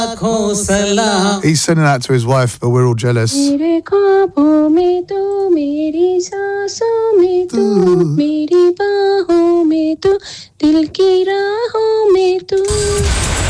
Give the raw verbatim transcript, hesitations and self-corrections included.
He's sending that to his wife, but we're all jealous. मेरे ख्वाबों में तू, मेरी सांसों में तू, मेरी बाहों में तू, दिल की राहों में तू